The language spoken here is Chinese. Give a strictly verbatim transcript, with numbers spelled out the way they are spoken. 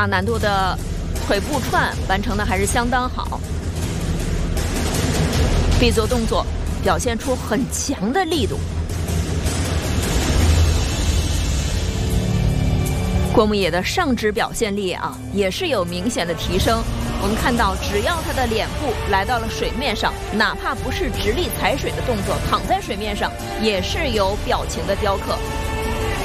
大难度的腿部串完成的还是相当好，必做动作表现出很强的力度。郭牧野的上肢表现力啊，也是有明显的提升。我们看到，只要他的脸部来到了水面上，哪怕不是直立踩水的动作，躺在水面上也是有表情的雕刻。